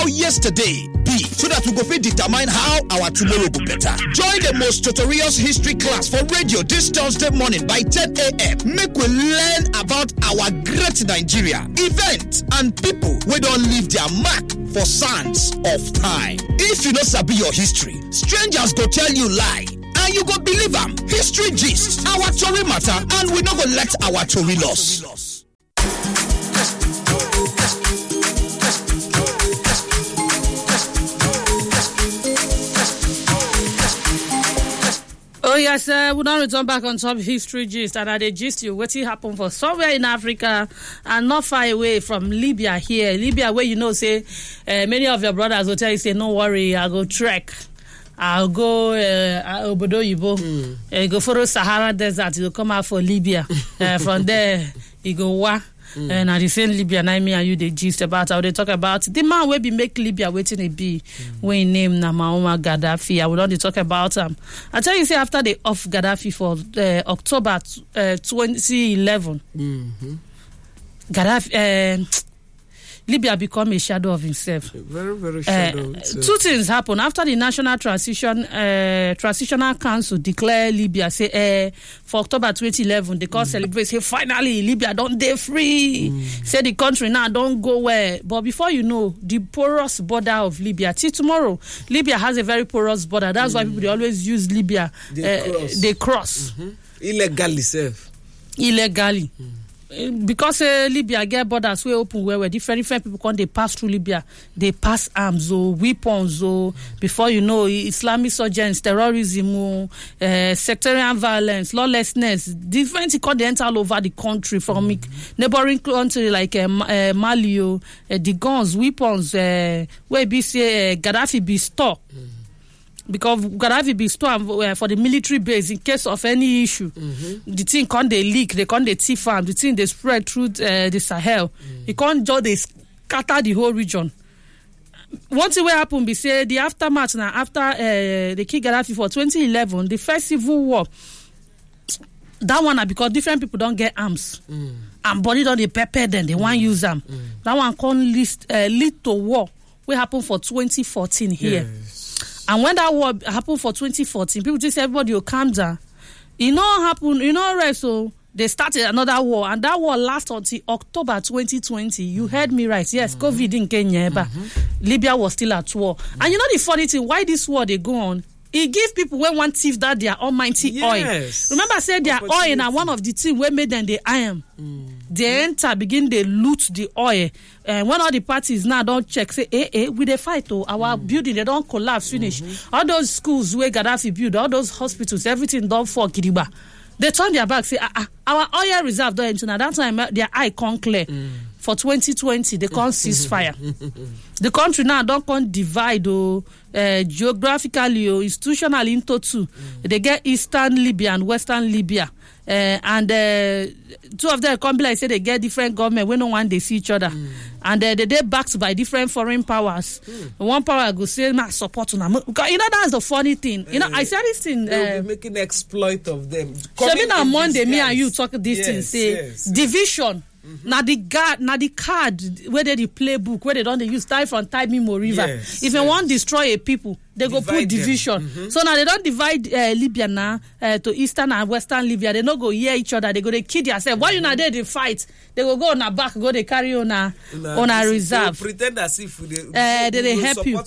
how yesterday be, so that we go fit determine how our tomorrow go better. Join the most tutorials history class for radio this Thursday morning by 10 a.m. Make we learn about our great Nigeria, events and people wey don leave their mark for sands of time. If you no sabi your history, strangers go tell you lie, and you go believe am. History gist, our tori matter, and we no go let our tori loss. Oh yes, we don't return back on top history gist, and the gist you what happened for somewhere in Africa and not far away from Libya here. Libya, where you know say many of your brothers will tell you say no worry, I'll go trek. I'll go Obodo Yibo, go follow Sahara Desert, you'll come out for Libya. From there, you go wa. And at the same Libya, now me and you, they gist about how they talk about the man will be make Libya waiting it be when he named Muammar Gaddafi. I will only talk about him. I tell you, say after they off Gaddafi for October 2011, Gaddafi. Libya become a shadow of himself. Very, very shadow. Two things happen after the National Transitional Council declare Libya say for October 2011 they call celebrate say finally Libya don't dey free. Say the country now don't go where. But before you know, the porous border of Libya till tomorrow, Libya has a very porous border. That's why people they always use Libya. They cross. Illegally. Because Libya get borders way open where different people come they pass through Libya, they pass arms or weapons or before you know Islamic insurgents, terrorism, sectarian violence, lawlessness, different because they enter all over the country from neighboring country like Mali, the guns, weapons, where be say Gaddafi be stored. Because Gaddafi be stored for the military base in case of any issue. The thing can't they leak, they can't they thief farm, the thing they spread through the Sahel. It can't just they scatter the whole region. One thing will happen be say the aftermath now after they kill Gaddafi for 2011, the first civil war. That one because different people don't get arms. And body don't they prepare them, they want use them. That one can lead to war. What happened for 2014 here. Yes. And when that war happened for 2014, people just everybody will calm down. It not happen, right? So they started another war, and that war lasted until October 2020. You heard me right? Yes, COVID in Kenya, but Libya was still at war. And you know the funny thing, why this war they go on? It give people when one thief that their almighty oil. Remember, I said their oil and one of the things we made them the iron. They enter, begin they loot the oil. And when all the parties now don't check, say, we they fight our building, they don't collapse, finish. All those schools where Gaddafi build, all those hospitals, everything don't fall Kiriba. They turn their back, say, our oil reserve don't empty. Now that time their eye can't clear. For 2020, they can't cease fire. The country now don't divide geographically or institutionally into two. They get Eastern Libya and Western Libya. And two of them come like say they get different government when no one they see each other. And they backed by different foreign powers. One power go say support to them. You know that's the funny thing. You know I said this thing. They'll be making exploit of them. So on Monday, me and you talk this thing. Say division. Now the card where they the playbook where they don't use time from Taimimo River. If they want to destroy a people, they go put division. So now they don't divide Libya now to Eastern and Western Libya. They don't go hear each other. They go they kill themselves. Why you not there they fight? They go on a back, go they carry on a reserve. Pretend as if they help you.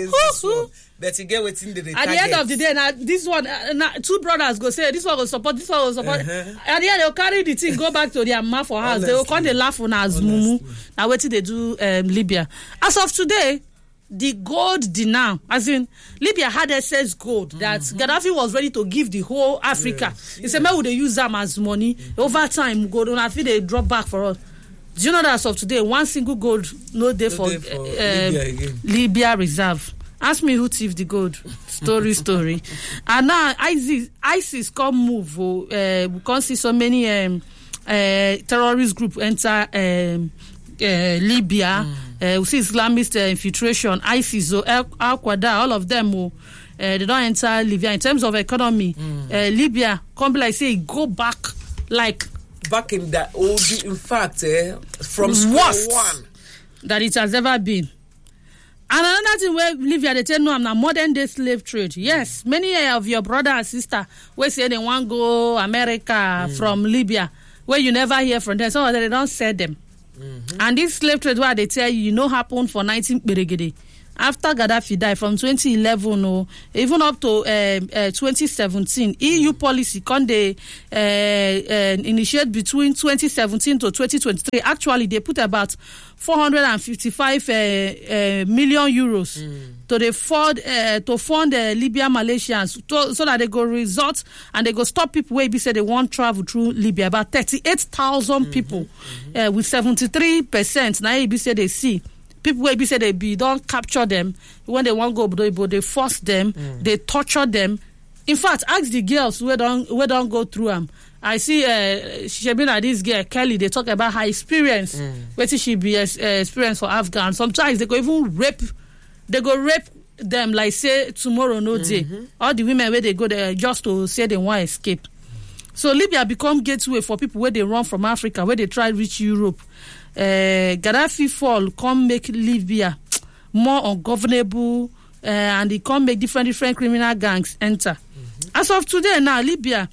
But you get waiting the at the end of the day, now this one, two brothers go say this one will support, this one will support. At the end, they'll carry the thing, go back to their mouth for house. They will come, they laugh on us, mumu. Now what they do, Libya. As of today, the gold dinar, as in Libya had excess gold that Gaddafi was ready to give the whole Africa. He said, "Man, would they use them as money over time? Gold, and I feel they drop back for us." Do you know that as of today, one single gold no day for Libya reserve? Ask me who thieved the gold. Story. And now ISIS come move. We can't see so many terrorist group enter Libya. We see Islamist infiltration. ISIS, Al-Qaeda, all of them. They don't enter Libya. In terms of economy, Libya come like say go back in that old. In fact, from square one that it has ever been. And another thing where Libya they tell no, I'm a modern day slave trade. Yes, many of your brother and sister will say they want go America from Libya, where you never hear from them. So they don't sell them. And this slave trade where they tell you know happened for 19 Beregede. After Gaddafi died from 2011 or even up to 2017, EU policy can they initiate between 2017 to 2023. Actually, they put about 455 million euros to fund Libya Malaysians so that they go resort and they go stop people where they say they won't travel through Libya. About 38,000 people with 73%. Now they say they see. People where be say they don't capture them when they want to go, they force them, they torture them. In fact, ask the girls who don't go through them. I see she been at this girl Kelly. They talk about her experience. What she be experience for Afghan. Sometimes they go even rape. They go rape them like say tomorrow no day. All the women where they go there just to say they want to escape. So Libya become gateway for people where they run from Africa, where they try to reach Europe. Gaddafi fall come make Libya more ungovernable and it come make different criminal gangs enter. As of today now, Libya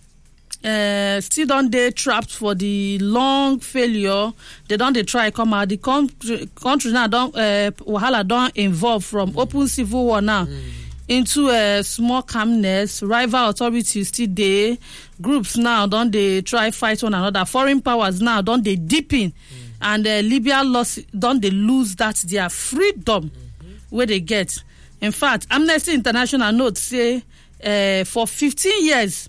still don't they trapped for the long failure. They don't they try come out. The country now don't Wahala don't involve from open civil war now into a small calmness. Rival authorities still there. Groups now don't they try fight one another. Foreign powers now don't they deep in. And Libya don't they lose that their freedom where they get. In fact, Amnesty International notes say for 15 years,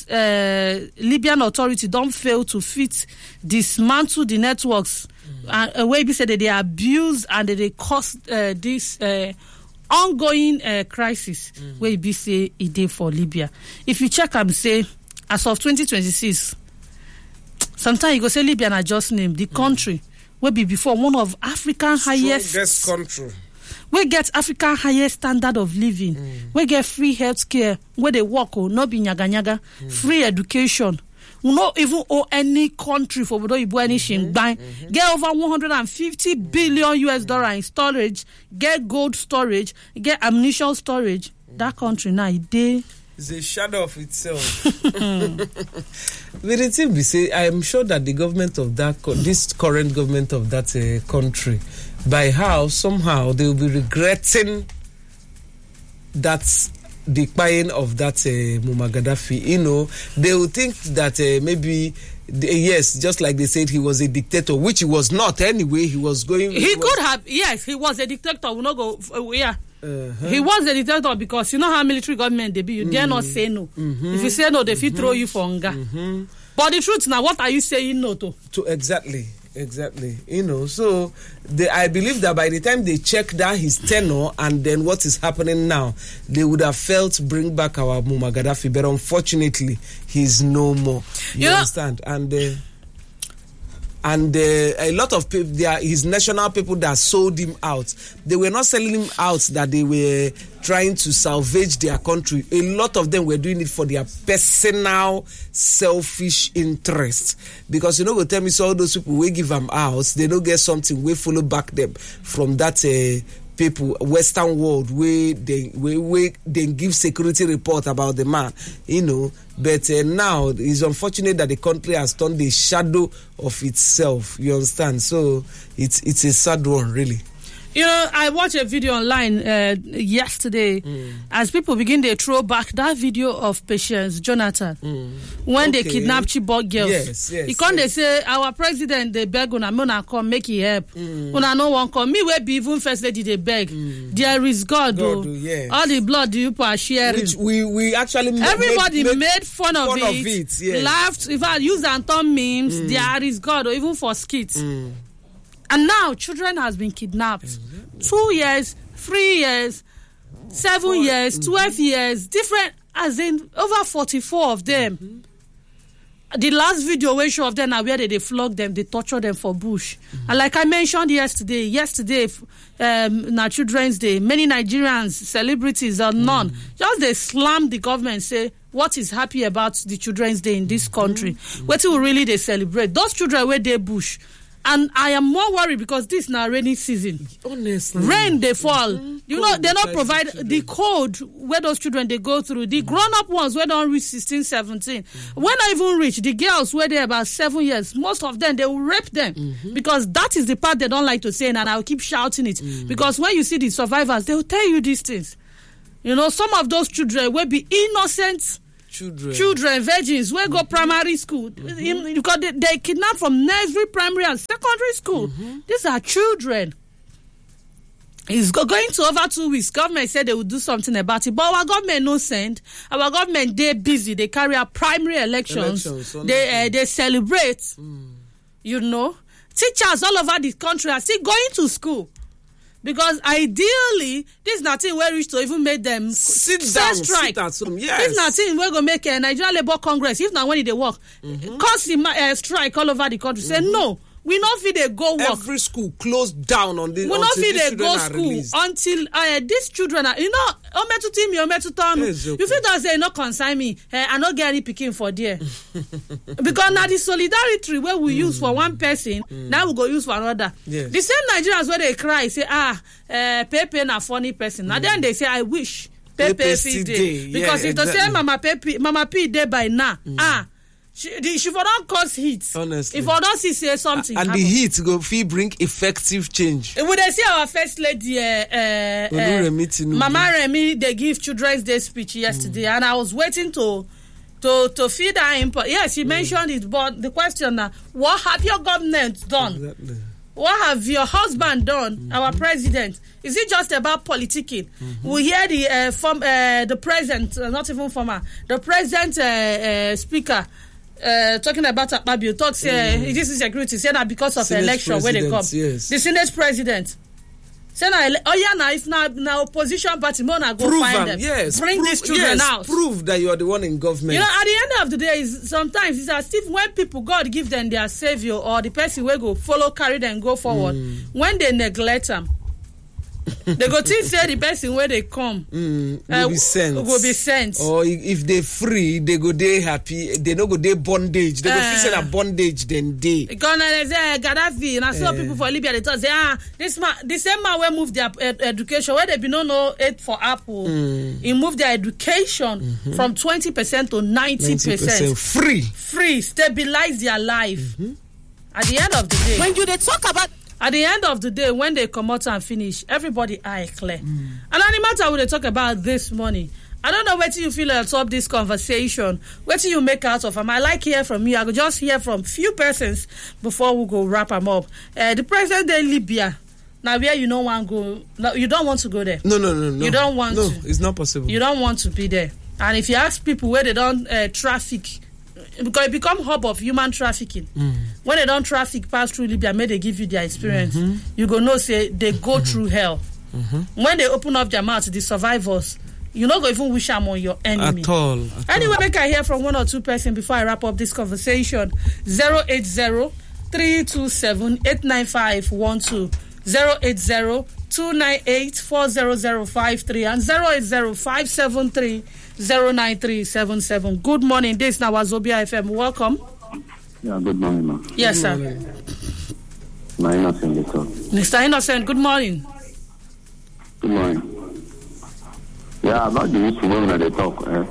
Libyan authority don't fail to dismantle the networks. Where we say that they abuse and they cause this ongoing crisis where we say it is for Libya. If you check and say, as of 2026, sometimes you go say Libya na just name the country will be before one of African highest country. We get African highest standard of living. We get free health care where they work or not be nyaga free education. We not even owe any country for any get over 150 billion US dollar in storage, get gold storage, get ammunition storage. That country now it's a shadow of itself. But the thing we say, I am sure that the government of this current government of that country, somehow they will be regretting that the buying of that Muammar Gaddafi. You know, they will think that maybe. Yes, just like they said, he was a dictator, which he was not anyway. He was going. He was a dictator. We not go. He was a dictator because you know how military government they be. You dare not say no. If you say no, they fit throw you for hunger. But the truth now, what are you saying no to? Exactly. You know, so I believe that by the time they check that his tenure and then what is happening now, they would have felt bring back our Muammar Gaddafi. But unfortunately, he's no more. You understand? And a lot of people, they are his national people that sold him out. They were not selling him out that they were trying to salvage their country. A lot of them were doing it for their personal, selfish interest. Because you know, go tell me, so all those people we give them out, they don't get something, we follow back them from that people, Western world, where they give security report about the man, you know. But now it's unfortunate that the country has turned the shadow of itself. You understand? So it's a sad one, really. You know, I watched a video online yesterday as people begin to throw back that video of Patience Jonathan when they kidnapped Chibok girls. Yes. They say our president they beg una come make he help. Una no one come. Me we be even first lady they beg. There is God though. Yes. All the blood you are sharing. Which we actually everybody made fun of it. Yes. Laughed. If I use Anton memes, there is God or even for skits. And now children has been kidnapped. 2 years, 3 years, 7 years, 12 years, different, as in over 44 of them. The last video we show of them are where they flog them, they torture them for bush. And like I mentioned yesterday, na Children's Day, many Nigerians, celebrities or none, just they slam the government, say, what is happy about the Children's Day in this country? What will really they celebrate? Those children where they bush, And I am more worried because this now rainy season. Honestly. Rain they fall. You know, they don't provide the code where those children they go through. The grown-up ones where don't reach 16, 17. When I even reach, the girls where they're about 7 years, most of them, they will rape them. Because that is the part they don't like to say, and I'll keep shouting it. Because when you see the survivors, they will tell you these things. You know, some of those children will be innocent children, virgins, will go primary school. Because they kidnap from nursery, primary, and secondary school. These are children. It's going to over 2 weeks. Government said they would do something about it, but our government no send. Our government they busy. They carry out primary elections. They celebrate. You know, teachers all over the country are still going to school. Because ideally, this is nothing where reach to even make them sit down, strike. Sit at home. Yes. This nothing we're going to make a Nigerian Labour Congress, if not when they work, cause strike all over the country. Say no, we not feel they go work. Every school closed down on this. We not feel they go school until these children are, you know, ometu team, ometu town. You feel that say no consign me, I not get any picking for there. Because now the solidarity where we use for one person, now we go use for another. Yes. The same Nigerians where they cry, say, Pepe na funny person. Now then they say, I wish Pepe see day. Because if they say Mama P day by now, she for don't cause heat. Honestly. If I don't say something and happen. the heat go bring effective change. Would they see our first lady Mama Remi, they give Children's Day speech yesterday, and I was waiting to feed her input. Yes, she mentioned it, but the question now, what have your government done? Exactly. What have your husband done, our president? Is it just about politicking? We hear the present, not even former, the present speaker talking about Akpabio, talks this is security, say that because of Senate election where they come. Yes. The Senate president. Say if now opposition party, Mona go prove find them. Yes. Bring these children out. Prove that you are the one in government. You know, at the end of the day, sometimes it's as if when people, God give them their savior or the person will go follow, carry them, go forward. When they neglect them, they go think say the person where they come will be sent. Or if they free, they go they happy. They don't go they bondage. They go feel say a bondage then they. Because they say Gaddafi, and I saw people for Libya. They thought say this man, the same man will move their education where they be no aid for Apple. He moved their education from 20% to 90%. Free, stabilize their life. At the end of the day, when you they talk about. At the end of the day, when they come out and finish, everybody eye clear. And on the matter we talk about this morning, I don't know what you feel on top this conversation. What you make out of them? I like hear from you. I could just hear from few persons before we go wrap them up. The president of Libya. Now where you don't want to go? No, you don't want to go there. No. You don't want to. No, it's not possible. You don't want to be there. And if you ask people where they don't traffic, because it become hub of human trafficking. When they don't traffic pass through Libya, may they give you their experience. You go know say they go through hell. When they open up their mouth, the survivors, you not go even wish them on your enemy. At all. Anyway, make I hear from one or two persons before I wrap up this conversation. 080-327-89512, 080-298-40053, and 080-573-09377. Good morning. This is now Wazobia FM. Welcome. Yeah, good morning, ma'am. Yes, sir. My Innocent, Mr. Innocent, good morning. Good morning. Yeah, about the issue when they talk, the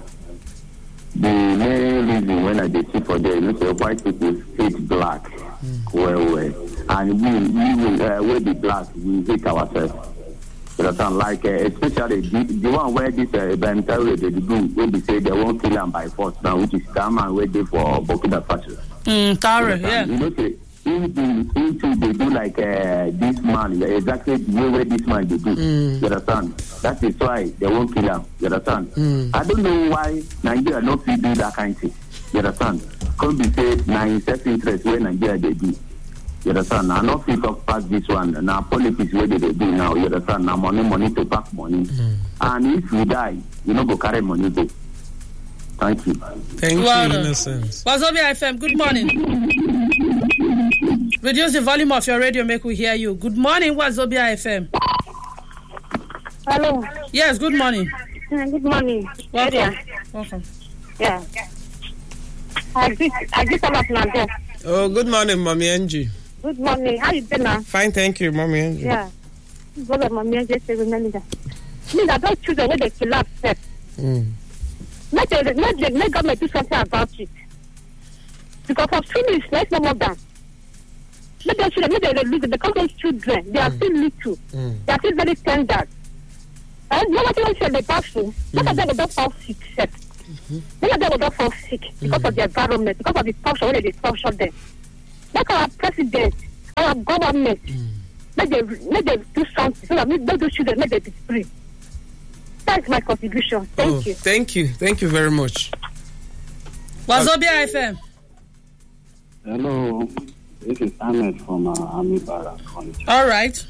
main reason when I did see for them, you know, white people hate black. Well. And we will be black, we hate ourselves. Like, especially the one where this Ben Terry, they do, when they say they won't kill them by force now, which is come and wait there for Burkina Faso. Tara, yeah. You know, if they do like this man, exactly the way where this man they do, you understand? That is why they won't kill him, you understand? I don't know why Nigeria not do that kind of thing, you understand? Can't be said, now in self-interest where Nigeria they do. You understand? I not fit talk past this one. Now politics where they do now. You understand? Now money to pack money. And if you die, you not go carry money go. Thank you. Thank you, Innocent. Wazobia FM, good morning. Reduce the volume of your radio, make we hear you. Good morning, Wazobia FM. Hello. Yes, good morning. Good morning. Welcome. Yeah. I just about Nadia. Oh, good morning, Mommy Angie. Good morning. How you doing now? Fine, thank you, Mommy Angel. Yeah. Brother, Mommy Angel said, remember. Me that those children when they collapse, let government do something about it. Because of students, let's no more than. Let those children, let them lose it. Because those children, they are still little. They are still very tender. And nobody wants to the bathroom. Look at them, they don't fall sick. Look at them, they don't fall sick because of the environment, because of the function, when they function them. Like our president, our government, let them do something so that let those children, let them be free. That's my contribution. Thank you. Thank you very much. Wazobia FM. Hello, this is Ahmed from Army Barracks. All right.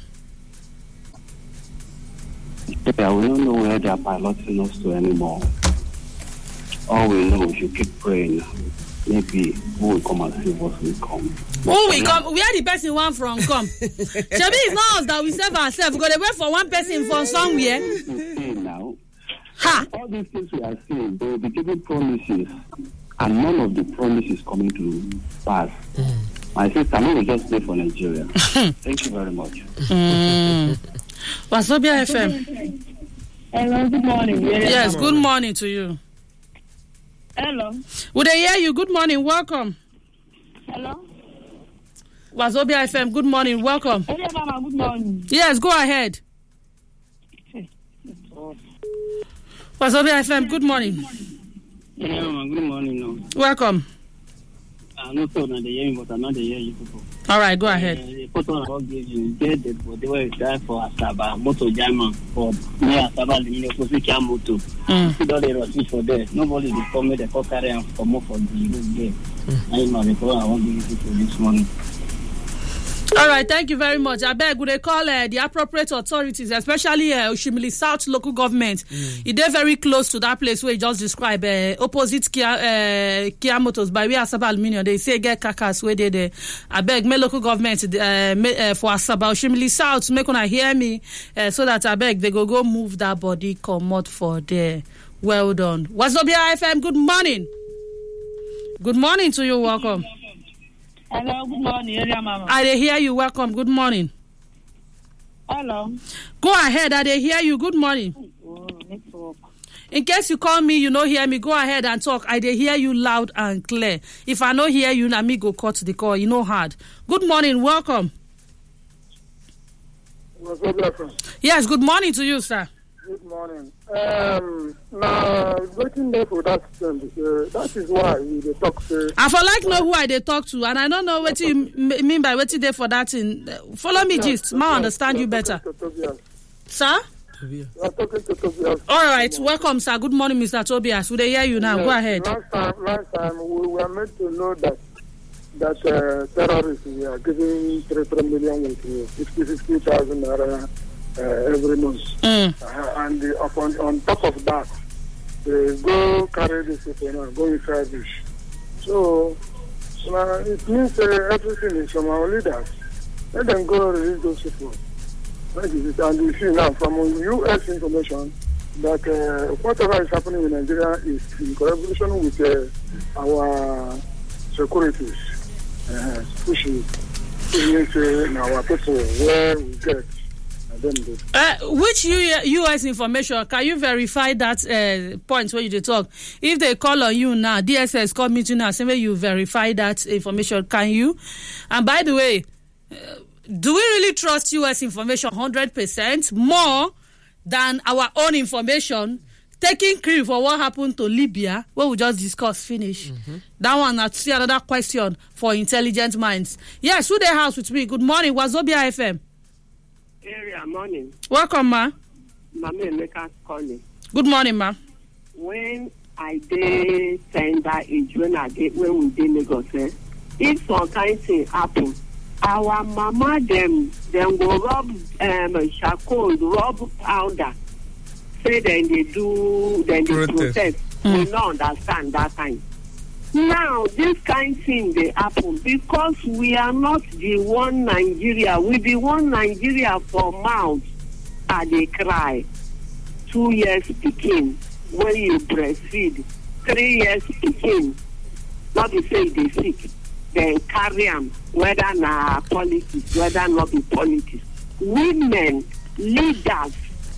Yeah, we don't know where they are piloting us to anymore. All we know is you keep praying. Maybe who will come and see what will come. Who will come? Where the person want from come? Shebi, it's not us that we save ourselves. We're going to wait for one person from somewhere. Now, Ha! all these things we are saying, they will be giving promises, and none of the promises coming to pass. My sister, I will just stay for Nigeria. Thank you very much. Wazobia FM. Hello, good morning. Yes, good morning to you. Hello. Would I hear you? Good morning, welcome. Hello. Wazobia FM, good morning, welcome. Hello, Mama, good morning. Yes, go ahead. Wazobia FM, good morning. Yeah, good morning. No. Welcome. I'm not sure that they hear me, but I'm not the hear you people. All right, go ahead. The photo I gave you, dead, but they were there for Asaba, Moto Jama, for near Asaba, the Minnesota Moto. See all the rush for there. Nobody will come with the car carry and come up for the room there. I'm not the call I want to give you for this morning. All right, thank you very much. I beg, would they call the appropriate authorities, especially Oshimili South local government? It is very close to that place where you just described, opposite Kia Motors by where Asaba Aluminium. They say get kakas where they there. I beg, my local government for Asaba Oshimili South, make una hear me, so that I beg they go move that body, come out for there. Well done. Wazobia FM, good morning. Good morning to you, welcome. Hello, good morning, area mama. I dey hear you. Welcome. Good morning. Hello. Go ahead. I dey hear you. Good morning. Network. In case you call me, you no hear me. Go ahead and talk. I dey hear you loud and clear. If I no hear you, na me go cut the call. You know hard. Good morning. Welcome. Yes. Good morning to you, sir. Good morning. Now, waiting there for that thing, that is why we talk to... I for like know who I dey talk to, and I don't know what you mean by waiting there for that thing. Follow me, gist. Ma understand you better. Sir? You are talking to Tobias. All right. Welcome, sir. Good morning, Mr. Tobias. We dey hear you now. Go ahead. Last time we were meant to know that terrorists were giving 3 million with 50,000 naira every month. And on top of that, they go carry this people and go inside this. So it means everything is from our leaders. Let them go release those people. And you see now from U.S. information that whatever is happening in Nigeria is in collaboration with our securities, pushing our people where we get. Which U.S. information, can you verify that point where you talk? If they call on you now, DSS call me to now, say you verify that information, can you? And by the way, do we really trust U.S. information 100% more than our own information? Taking credit for what happened to Libya, what we just discussed, finish. That one, I'll see another question for intelligent minds. Yes, who there house with me? Good morning, Wazobia FM. Area morning. Welcome, ma. Mama Emeka calling. Good morning, ma. When I did tender age, when we did Lagos, if some kind thing happen, our mama them go rub charcoal, rub powder. Say then they protest. We don't understand that time. Now, this kind of thing they happen because we are not the one Nigeria. We be one Nigeria for mouth and they cry. 2 years speaking when you breastfeed. 3 years speaking. Not to say they sick. then carry them, whether na politics, whether not be politics. Women, leaders,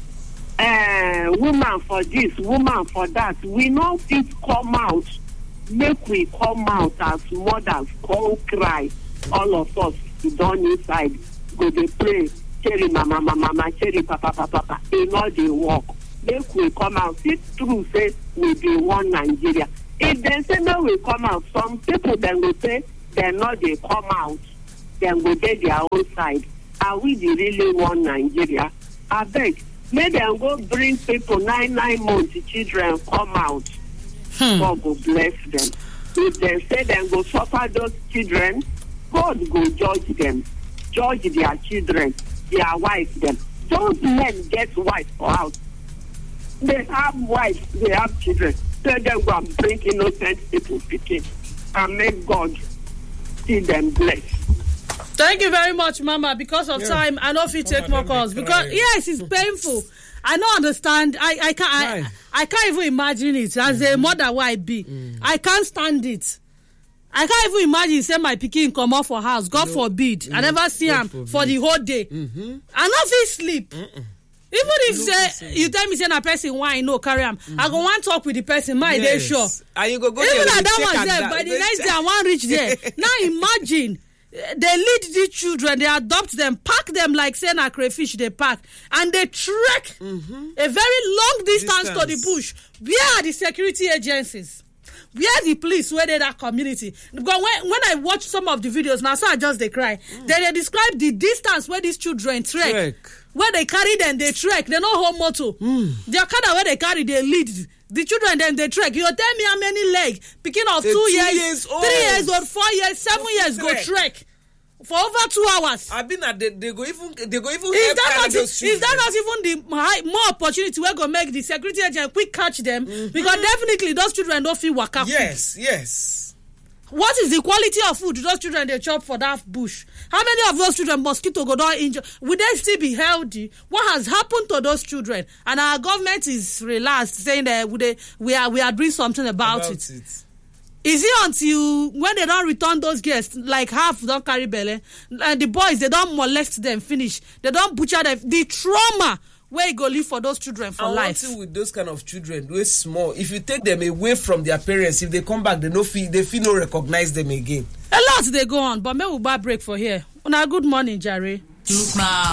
woman for this, woman for that, we no fit come out, make we come out as mothers, come cry, all of us sit down inside, go dey pray, cherry mama, mama, cherry papa, papa, e no dey work. Make we come out, see true say we be one Nigeria. If they say no, we come out, some people then will say they not they come out, then go get their own side. Are we the really one Nigeria? I beg, may them go bring people 9 months children come out. God go bless them. If they say them go suffer those children, God go judge them, judge their children, their wives them. Those men get wives for house. They have wives, they have children. Tell them go and bring innocent people speaking and make God see them blessed. Thank you very much, Mama. Because of time, I know if you take more calls. Because yes, it's painful. I don't understand. I can't even imagine it. As a mother, why I be? I can't stand it. I can't even imagine say my pikin come out for house. God forbid. I never see him for the whole day. I not fit sleep. Even if say you tell me say na person why no carry am, I go want talk with the person. My day sure. And you go even at that one there, by the next day I want reach there. Now imagine. They lead these children, they adopt them, pack them like say na crayfish they pack, and they trek a very long distance to the bush. Where are the security agencies? Where are the police? Where they that community? Because when I watch some of the videos now, so I just they cry. They describe the distance where these children trek. Where they carry them, they trek. They no home motor. The Okada where they carry, they lead. The children then they trek. You tell me how many legs? Picking of 2 years, 3 years old, 4 years, 7 years go trek for over 2 hours. I've been at they go even. Is that not even the more opportunity we're gonna make the security agent quick catch them? Because definitely those children don't feel waka. Yes. What is the quality of food those children they chop for that bush? How many of those children mosquito go down injure? Will they still be healthy? What has happened to those children? And our government is relaxed, saying that we are doing something about it. Is it until when they don't return those guests, like half don't carry belly, and the boys they don't molest them, finish, they don't butcher them, the trauma where you go live for those children for life. One thing with those kind of children, they're small. If you take them away from their parents, if they come back, they feel no recognize them again. A lot they go on, but maybe we'll break for here. Good morning, Jerry.